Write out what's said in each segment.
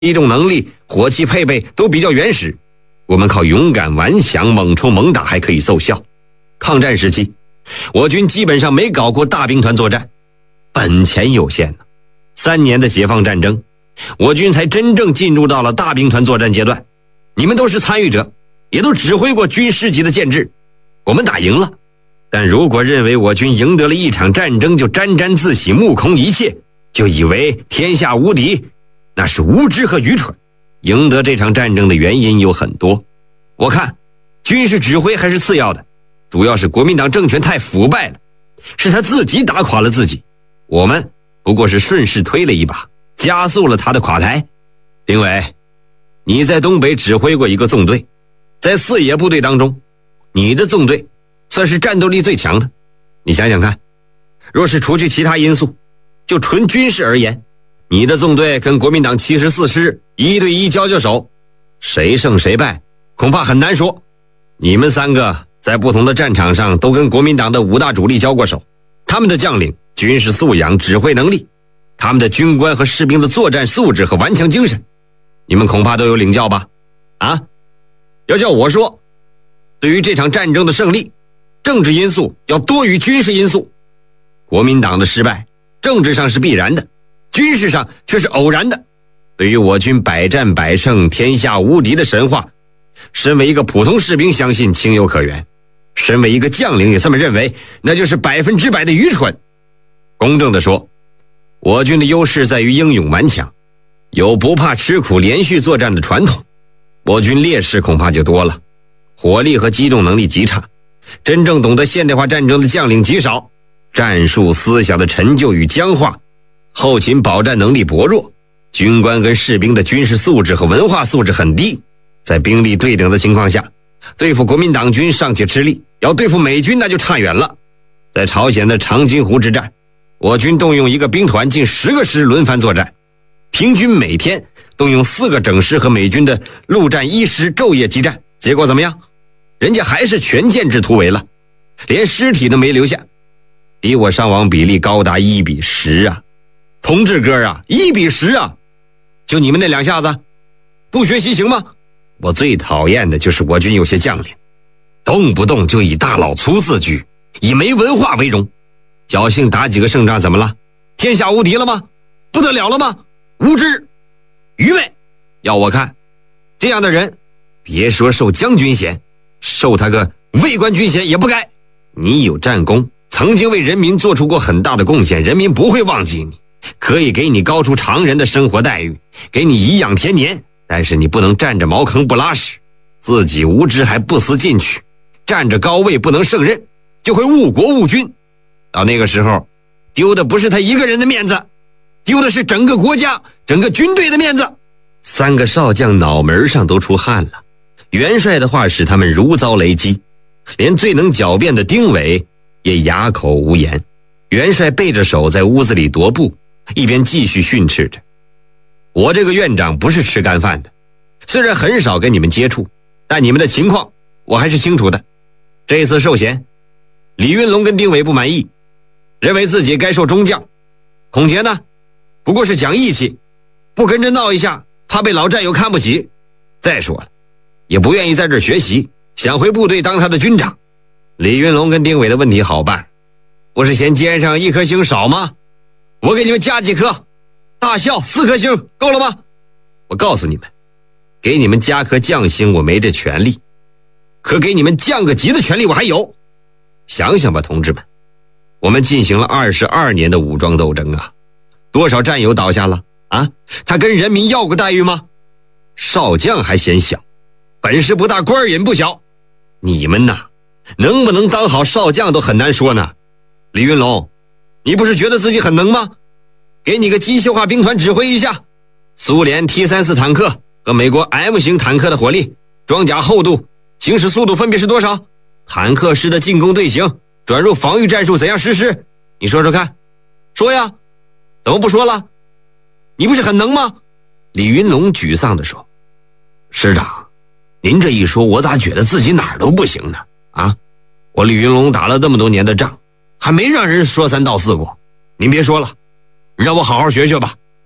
机动能力、火器配备都比较原始，我们靠勇敢顽强、猛冲猛打还可以奏效。抗战时期，我军基本上没搞过大兵团作战，本钱有限3年的解放战争，我军才真正进入到了大兵团作战阶段。你们都是参与者，也都指挥过军师级的建制，我们打赢了。但如果认为我军赢得了一场战争就沾沾自喜、目空一切，就以为天下无敌，那是无知和愚蠢。赢得这场战争的原因有很多，我看军事指挥还是次要的，主要是国民党政权太腐败了，是他自己打垮了自己，我们不过是顺势推了一把，加速了他的垮台。丁伟，你在东北指挥过一个纵队，在四野部队当中，你的纵队算是战斗力最强的。你想想看，若是除去其他因素，就纯军事而言，你的纵队跟国民党74师1对1交手，谁胜谁败恐怕很难说。你们3个在不同的战场上都跟国民党的5大主力交过手，他们的将领军事素养、指挥能力，他们的军官和士兵的作战素质和顽强精神，你们恐怕都有领教吧？啊，要叫我说，对于这场战争的胜利，政治因素要多于军事因素。国民党的失败，政治上是必然的，军事上却是偶然的。对于我军百战百胜、天下无敌的神话，身为一个普通士兵相信情有可原，身为一个将领也这么认为，那就是100%的愚蠢。公正地说，我军的优势在于英勇顽强，有不怕吃苦连续作战的传统，我军劣势恐怕就多了，火力和机动能力极差，真正懂得现代化战争的将领极少，战术思想的陈旧与僵化，后勤保战能力薄弱，军官跟士兵的军事素质和文化素质很低。在兵力对等的情况下，对付国民党军尚且吃力，要对付美军那就差远了。在朝鲜的长津湖之战，我军动用一个兵团近10个师轮番作战，平均每天动用4个整师和美军的陆战1师昼夜激战，结果怎么样？人家还是全建制突围了，连尸体都没留下，比我伤亡比例高达1比10啊！同志哥啊，1比10啊！就你们那2下子，不学习行吗？我最讨厌的就是我军有些将领，动不动就以大老粗自居，以没文化为荣，侥幸打几个胜仗怎么了？天下无敌了吗？不得了了吗？无知愚昧。要我看，这样的人别说受将军衔，受他个尉官军衔也不该。你有战功，曾经为人民做出过很大的贡献，人民不会忘记你，可以给你高出常人的生活待遇，给你颐养天年，但是你不能占着茅坑不拉屎，自己无知还不思进取，占着高位不能胜任，就会误国误军。到那个时候，丢的不是他一个人的面子，丢的是整个国家、整个军队的面子。3个少将脑门上都出汗了，元帅的话使他们如遭雷击，连最能狡辩的丁伟也哑口无言。元帅背着手在屋子里踱步，一边继续训斥着。我这个院长不是吃干饭的，虽然很少跟你们接触，但你们的情况我还是清楚的。这次授衔，李云龙跟丁伟不满意，认为自己该受中将。孔杰呢，不过是讲义气，不跟着闹一下，怕被老战友看不起。再说了，也不愿意在这儿学习，想回部队当他的军长。李云龙跟丁伟的问题好办，不是嫌肩上1颗星少吗？我给你们加几颗，大校4颗星够了吗？我告诉你们，给你们加颗将星我没这权利，可给你们降个级的权利我还有。想想吧，同志们，我们进行了22年的武装斗争啊，多少战友倒下了啊？他跟人民要过待遇吗？少将还嫌小，本事不大，官瘾不小。你们呐，能不能当好少将都很难说呢。李云龙，你不是觉得自己很能吗？给你个机械化兵团指挥一下，苏联 T-34 坦克和美国 M 型坦克的火力、装甲厚度、行驶速度分别是多少？坦克师的进攻队形、转入防御战术怎样实施？你说说看。说呀，怎么不说了？你不是很能吗？李云龙沮丧地说。师长，您这一说，我咋觉得自己哪儿都不行呢？啊，我李云龙打了这么多年的仗，还没让人说三道四过。您别说了，让我好好学学吧。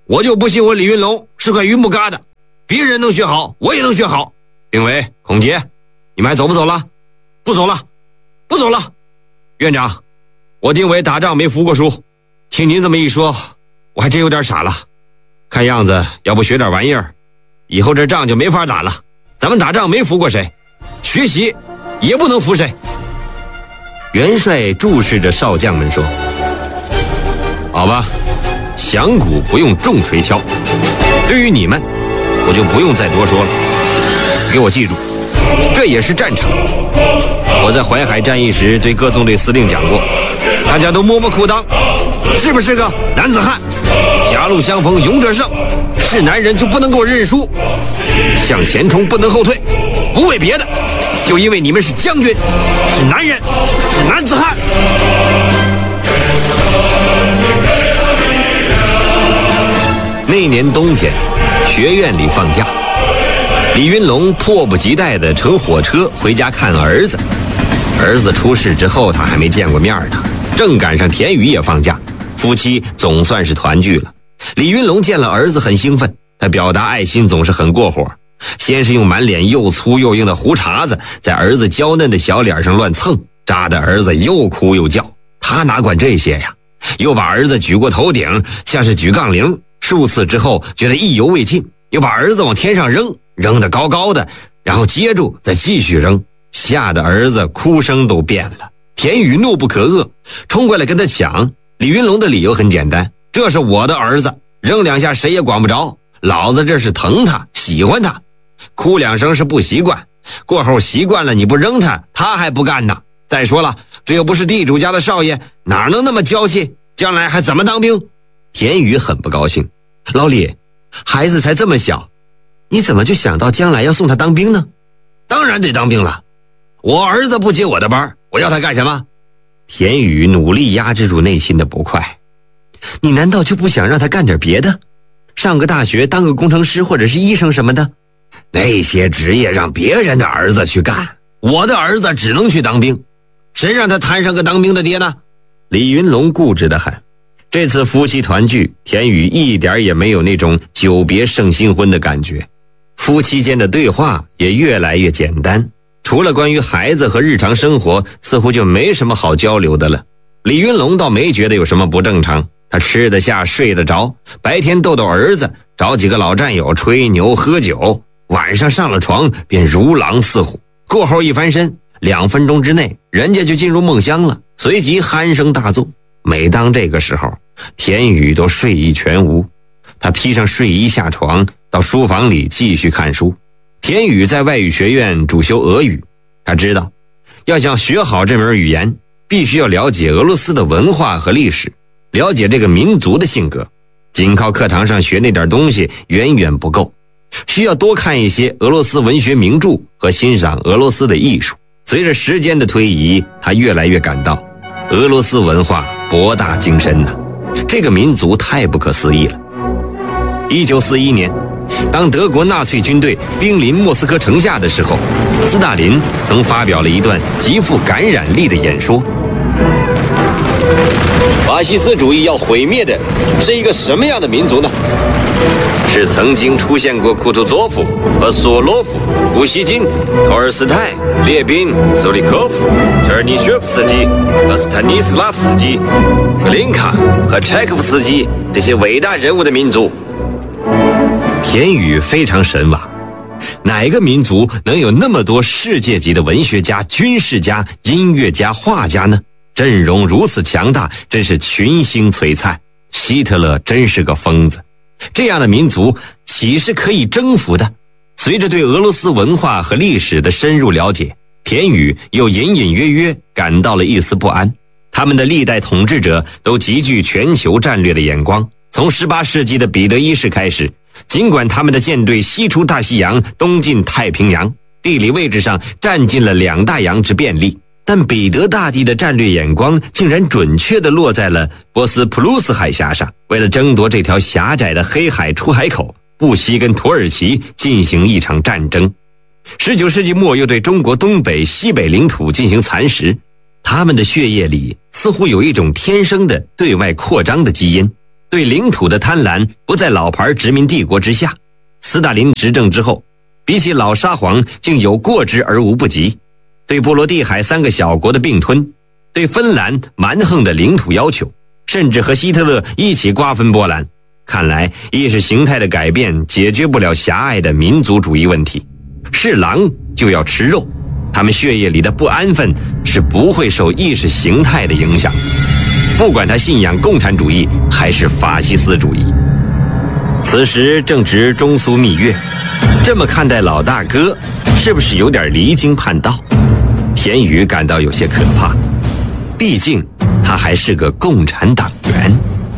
我就不信我李云龙是块榆木疙瘩，别人能学好，我也能学好。丁伟、孔杰，你们还走不走了？不走了，不走了。院长，我丁伟打仗没服过输，听您这么一说，我还真有点傻了。看样子要不学点玩意儿，以后这仗就没法打了。咱们打仗没服过谁，学习也不能服谁。元帅注视着少将们说：好吧，响鼓不用重锤敲，对于你们我就不用再多说了。给我记住，这也是战场。我在淮海战役时对各纵队司令讲过，大家都摸摸裤裆，是不是个男子汉？狭路相逢勇者胜，是男人就不能够认输，向前冲不能后退，不为别的，就因为你们是将军，是男人，是男子汉。那年冬天，学院里放假，李云龙迫不及待地乘火车回家看儿子。儿子出事之后，他还没见过面呢，正赶上田宇也放假，夫妻总算是团聚了。李云龙见了儿子很兴奋，他表达爱心总是很过火，先是用满脸又粗又硬的胡茬子在儿子娇嫩的小脸上乱蹭，扎得儿子又哭又叫。他哪管这些呀，又把儿子举过头顶，像是举杠铃，数次之后觉得意犹未尽，又把儿子往天上扔，扔得高高的，然后接住再继续扔，吓得儿子哭声都变了。田宇怒不可遏，冲过来跟他抢。李云龙的理由很简单，这是我的儿子，扔两下谁也管不着，老子这是疼他，喜欢他。哭两声是不习惯，过后习惯了你不扔他，他还不干呢。再说了，这又不是地主家的少爷，哪能那么娇气，将来还怎么当兵？田宇很不高兴，老李，孩子才这么小，你怎么就想到将来要送他当兵呢？当然得当兵了，我儿子不接我的班，我要他干什么？田宇努力压制住内心的不快。你难道就不想让他干点别的？上个大学当个工程师或者是医生什么的？那些职业让别人的儿子去干，我的儿子只能去当兵，谁让他摊上个当兵的爹呢？李云龙固执得很。这次夫妻团聚，田宇一点也没有那种久别胜新婚的感觉，夫妻间的对话也越来越简单，除了关于孩子和日常生活，似乎就没什么好交流的了。李云龙倒没觉得有什么不正常，他吃得下睡得着，白天逗逗儿子，找几个老战友吹牛喝酒，晚上上了床便如狼似虎，过后一翻身，2分钟之内人家就进入梦乡了，随即鼾声大作。每当这个时候，田宇都睡意全无，他披上睡衣下床，到书房里继续看书。田宇在外语学院主修俄语，他知道要想学好这门语言，必须要了解俄罗斯的文化和历史，了解这个民族的性格。仅靠课堂上学那点东西远远不够，需要多看一些俄罗斯文学名著和欣赏俄罗斯的艺术。随着时间的推移，他越来越感到俄罗斯文化博大精深呐，这个民族太不可思议了。1941年，当德国纳粹军队兵临莫斯科城下的时候，斯大林曾发表了一段极富感染力的演说。法西斯主义要毁灭的是一个什么样的民族呢？是曾经出现过库图佐夫和索洛夫、古希金、托尔斯泰、列宾、索利科夫、车尔尼舍夫斯基和斯坦尼斯拉夫斯基、格林卡和柴可夫斯基这些伟大人物的民族。田宇非常神往，哪个民族能有那么多世界级的文学家、军事家、音乐家、画家呢？阵容如此强大，真是群星璀璨。希特勒真是个疯子，这样的民族岂是可以征服的？随着对俄罗斯文化和历史的深入了解，田宇又隐隐约约感到了一丝不安。他们的历代统治者都极具全球战略的眼光，从18世纪的彼得一世开始，尽管他们的舰队西出大西洋，东进太平洋，地理位置上占尽了2大洋之便利，但彼得大帝的战略眼光竟然准确地落在了波斯普鲁斯海峡上。为了争夺这条狭窄的黑海出海口，不惜跟土耳其进行一场战争。19世纪末又对中国东北、西北领土进行蚕食。他们的血液里似乎有一种天生的对外扩张的基因， 对领土的贪婪不在老牌殖民帝国之下。斯大林执政之后，比起老沙皇竟有过之而无不及。对波罗的海3个小国的并吞，对芬兰蛮横的领土要求，甚至和希特勒一起瓜分波兰。看来意识形态的改变解决不了狭隘的民族主义问题。是狼就要吃肉，他们血液里的不安分是不会受意识形态的影响的，不管他信仰共产主义还是法西斯主义。此时正值中苏蜜月，这么看待老大哥是不是有点离经叛道？田宇感到有些可怕，毕竟他还是个共产党员。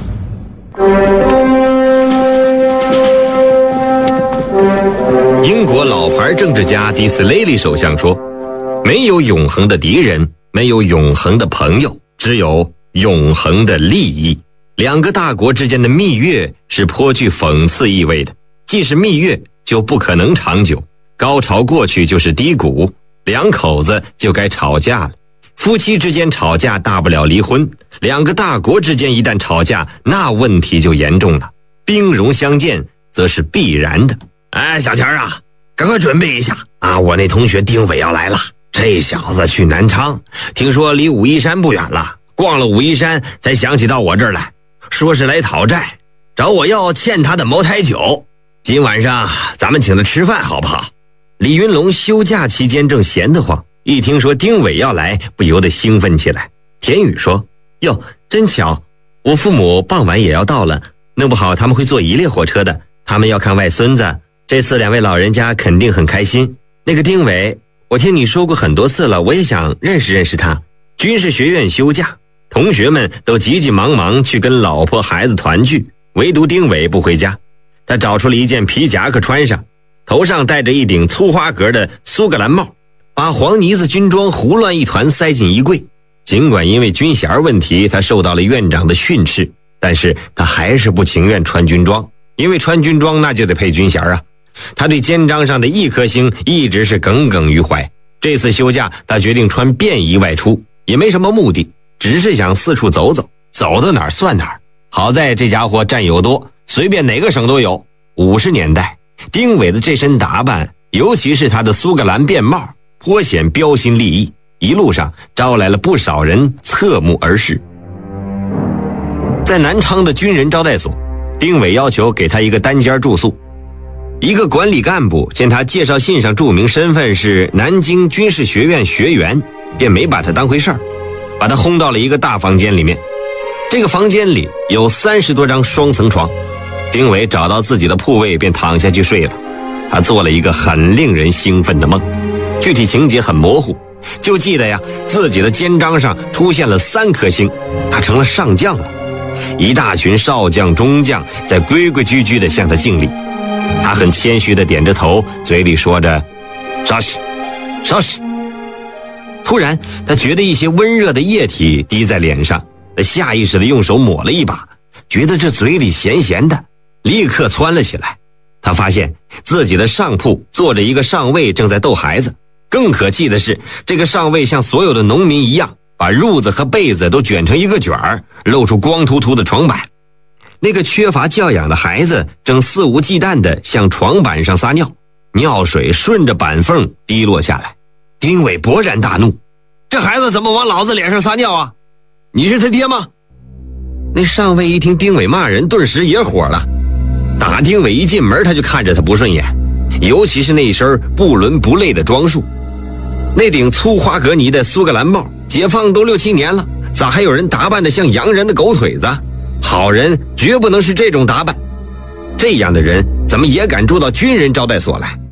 英国老牌政治家迪斯雷利首相说，没有永恒的敌人，没有永恒的朋友，只有永恒的利益。2个大国之间的蜜月是颇具讽刺意味的，既是蜜月就不可能长久，高潮过去就是低谷，2口子就该吵架了。夫妻之间吵架大不了离婚，2个大国之间一旦吵架，那问题就严重了，兵戎相见则是必然的。哎，小田啊，赶快准备一下啊！我那同学丁伟要来了，这小子去南昌，听说离武夷山不远了，逛了武夷山才想起到我这儿来，说是来讨债，找我要欠他的茅台酒。今晚上咱们请他吃饭好不好？李云龙休假期间正闲得慌，一听说丁伟要来，不由得兴奋起来。田宇说：哟，真巧，我父母傍晚也要到了，弄不好他们会坐1列火车的，他们要看外孙子，这次2位老人家肯定很开心。那个丁伟，我听你说过很多次了，我也想认识认识他。军事学院休假，同学们都急急忙忙去跟老婆孩子团聚，唯独丁伟不回家。他找出了一件皮夹克穿上，头上戴着一顶粗花格的苏格兰帽，把黄呢子军装胡乱一团塞进衣柜。尽管因为军衔问题他受到了院长的训斥，但是他还是不情愿穿军装，因为穿军装那就得配军衔啊。他对肩章上的1颗星一直是耿耿于怀。这次休假他决定穿便衣外出，也没什么目的，只是想四处走走，走到哪儿算哪儿。好在这家伙战友多，随便哪个省都有。50年代丁伟的这身打扮，尤其是他的苏格兰便帽，颇显标新立异，一路上招来了不少人侧目而视。在南昌的军人招待所，丁伟要求给他一个单间住宿。一个管理干部见他介绍信上注明身份是南京军事学院学员，便没把他当回事儿，把他轰到了一个大房间里面。这个房间里有30多张双层床，丁伟找到自己的铺位便躺下去睡了。他做了一个很令人兴奋的梦，具体情节很模糊，就记得呀，自己的肩章上出现了3颗星，他成了上将了。一大群少将中将在规规矩矩地向他敬礼，他很谦虚地点着头，嘴里说着稍息稍息。突然他觉得一些温热的液体滴在脸上，他下意识地用手抹了一把，觉得这嘴里咸咸的，立刻窜了起来。他发现自己的上铺坐着一个上尉正在逗孩子，更可气的是，这个上尉像所有的农民一样，把褥子和被子都卷成一个卷儿，露出光秃秃的床板。那个缺乏教养的孩子正肆无忌惮地向床板上撒尿，尿水顺着板缝滴落下来。丁伟勃然大怒，这孩子怎么往老子脸上撒尿啊？你是他爹吗？那上尉一听丁伟骂人，顿时也火了。打丁伟一进门，他就看着他不顺眼，尤其是那一身不伦不类的装束，那顶粗花格呢的苏格兰帽，解放都6、7年了，咋还有人打扮得像洋人的狗腿子？好人绝不能是这种打扮，这样的人怎么也敢住到军人招待所来？